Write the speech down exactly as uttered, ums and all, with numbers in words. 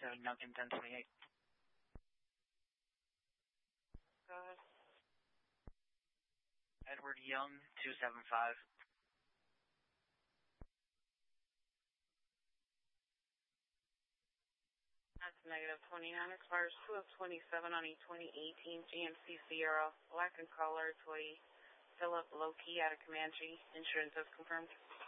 seven Duncan ten twenty-eight. Go ahead. Edward Young two seven five. That's negative twenty-nine. Expires two of twenty-seven on a twenty eighteen G M C Sierra. Black in color, Toy Philip Loki out of Comanche. Insurance is confirmed.